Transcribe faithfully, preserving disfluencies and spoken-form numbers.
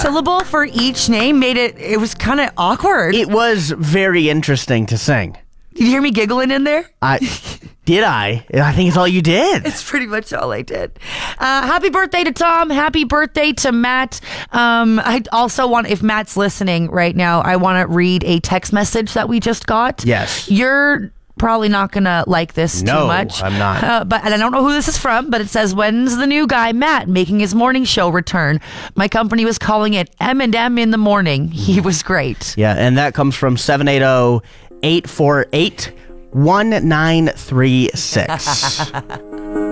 syllable for each name made it, it was kind of awkward. It was very interesting to sing. Did you hear me giggling in there? I Did I? I think it's all you did. It's pretty much all I did. Uh, happy birthday to Tom. Happy birthday to Matt. Um, I also want, if Matt's listening right now, I want to read a text message that we just got. Yes. You're probably not going to like this no, too much. I'm not. Uh, but and I don't know who this is from, but it says, when's the new guy, Matt, making his morning show return? My company was calling it M and M in the morning. He was great. Yeah, and that comes from seven eight zero, eight four eight, one nine three six.